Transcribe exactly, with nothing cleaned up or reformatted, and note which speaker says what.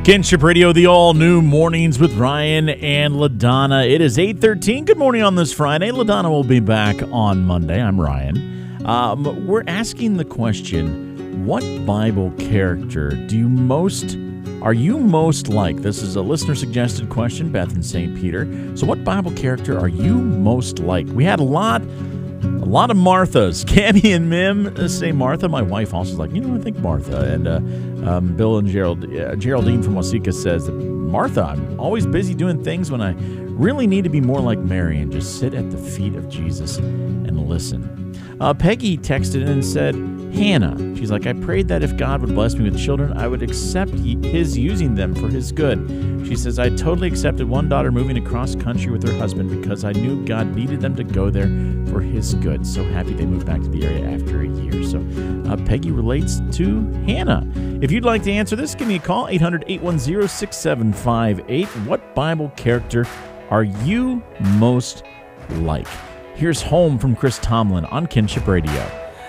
Speaker 1: Kinship Radio, the all-new Mornings with Ryan and LaDonna. It is eight thirteen. Good morning on this Friday. LaDonna will be back on Monday. I'm Ryan. Um, we're asking the question, what Bible character do you most, are you most like? This is a listener-suggested question, Beth in Saint Peter. So what Bible character are you most like? We had a lot... A lot of Marthas. Cammy and Mim say Martha. My wife also is like, you know, I think Martha. And uh, um, Bill and Gerald, uh, Geraldine from Waseca says, Martha, I'm always busy doing things when I really need to be more like Mary and just sit at the feet of Jesus and listen. Uh, Peggy texted in and said, Hannah. She's like, I prayed that if God would bless me with children, I would accept his using them for his good. She says, I totally accepted one daughter moving across country with her husband because I knew God needed them to go there for his good. So happy they moved back to the area after a year. So uh, Peggy relates to Hannah. If you'd like to answer this, give me a call, eight hundred, eight one zero, six seven five eight. What Bible character are you most like? Here's Home from Chris Tomlin on Kinship Radio.